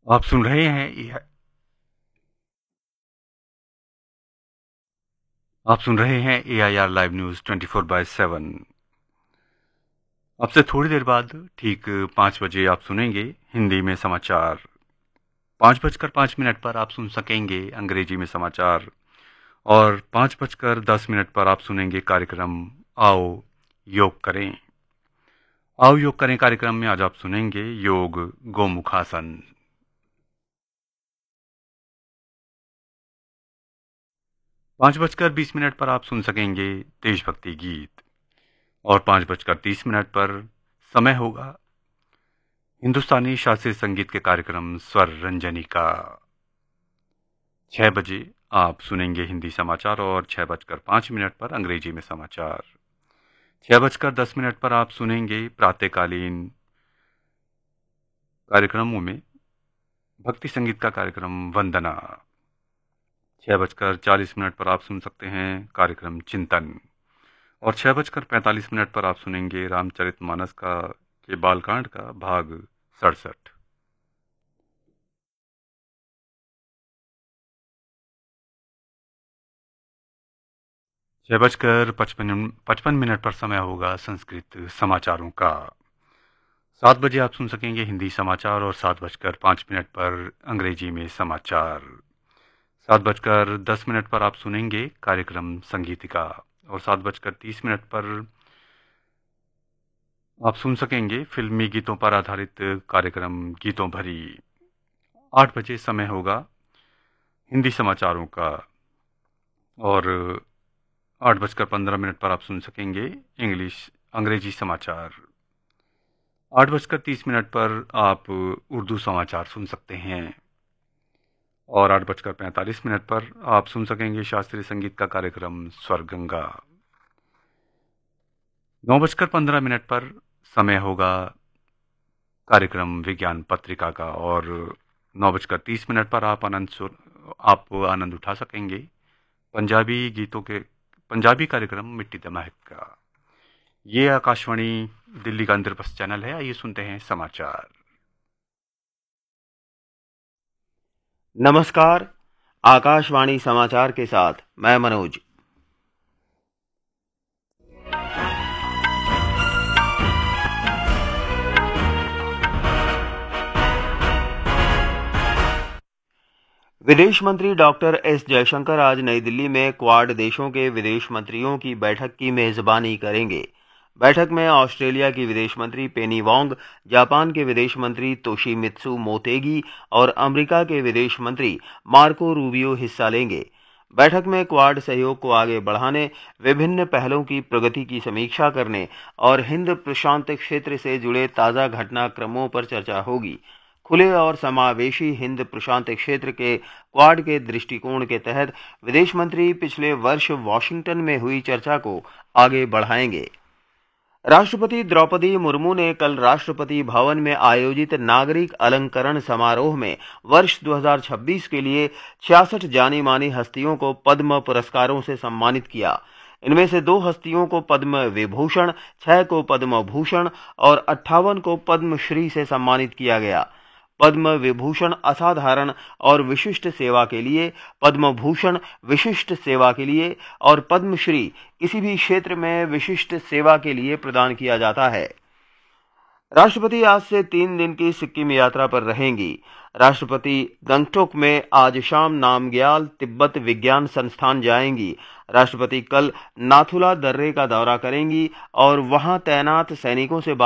आप सुन रहे हैं AIR लाइव न्यूज 24/7। अब से थोड़ी देर बाद ठीक 5 बजे आप सुनेंगे हिंदी में समाचार। 5:05 पर आप सुन सकेंगे अंग्रेजी में समाचार और 5:10 पर आप सुनेंगे कार्यक्रम आओ योग करें। आओ योग करें कार्यक्रम में आज आप सुनेंगे योग गोमुखासन। 5:20 पर आप सुन सकेंगे देशभक्ति गीत और 5:30 पर समय होगा हिंदुस्तानी शास्त्रीय संगीत के कार्यक्रम स्वर रंजनी का। 6 बजे आप सुनेंगे हिंदी समाचार और 6:05 पर अंग्रेजी में समाचार। 6:10 पर आप सुनेंगे प्रातःकालीन कार्यक्रमों में भक्ति संगीत का कार्यक्रम वंदना। 6:40 पर आप सुन सकते हैं कार्यक्रम चिंतन और 6:45 पर आप सुनेंगे रामचरितमानस के बालकांड का भाग 67। 6:55 पर समय होगा संस्कृत समाचारों का। 7 बजे आप सुन सकेंगे हिंदी समाचार और 7:05 पर अंग्रेजी में समाचार। 7:10 पर आप सुनेंगे कार्यक्रम संगीतिका और 7:30 पर आप सुन सकेंगे फिल्मी गीतों पर आधारित कार्यक्रम गीतों भरी। 8 बजे समय होगा हिंदी समाचारों का और 8:15 पर आप सुन सकेंगे अंग्रेजी समाचार। 8:30 पर आप उर्दू समाचार सुन सकते हैं और 8:45 पर आप सुन सकेंगे शास्त्रीय संगीत का कार्यक्रम स्वर गंगा। 9:15 पर समय होगा कार्यक्रम विज्ञान पत्रिका का और 9:30 पर आप आनंद उठा सकेंगे पंजाबी कार्यक्रम मिट्टी द महक का। ये आकाशवाणी दिल्ली का इंद्रप्रस्थ चैनल है। आइए सुनते हैं समाचार। नमस्कार, आकाशवाणी समाचार के साथ मैं मनोज। विदेश मंत्री डॉक्टर एस जयशंकर आज नई दिल्ली में क्वाड देशों के विदेश मंत्रियों की बैठक की मेजबानी करेंगे। बैठक में ऑस्ट्रेलिया की विदेश मंत्री पेनी वांग, जापान के विदेश मंत्री तोशिमित्सु मोतेगी और अमेरिका के विदेश मंत्री मार्को रूबियो हिस्सा लेंगे। बैठक में क्वाड सहयोग को आगे बढ़ाने, विभिन्न पहलों की प्रगति की समीक्षा करने और हिंद प्रशांत क्षेत्र से जुड़े ताज़ा घटनाक्रमों पर चर्चा होगी। खुले और समावेशी हिंद प्रशांत क्षेत्र के क्वाड के दृष्टिकोण के तहत विदेश मंत्री पिछले वर्ष वॉशिंगटन में हुई चर्चा को आगे बढ़ाएंगे। राष्ट्रपति द्रौपदी मुर्मू ने कल राष्ट्रपति भवन में आयोजित नागरिक अलंकरण समारोह में वर्ष 2026 के लिए 66 जानी मानी हस्तियों को पद्म पुरस्कारों से सम्मानित किया। इनमें से 2 हस्तियों को पद्म विभूषण, 6 को पद्म भूषण और 58 को पद्मश्री से सम्मानित किया गया। पद्म विभूषण असाधारण और विशिष्ट सेवा के लिए, पद्म भूषण विशिष्ट सेवा के लिए और पद्मश्री किसी भी क्षेत्र में विशिष्ट सेवा के लिए प्रदान किया जाता है। राष्ट्रपति आज से 3 दिन की सिक्किम यात्रा पर रहेंगी। राष्ट्रपति गंगटोक में आज शाम नामग्याल तिब्बत विज्ञान संस्थान जाएंगी। राष्ट्रपति कल नाथुला दर्रे का दौरा करेंगी और वहां तैनात सैनिकों से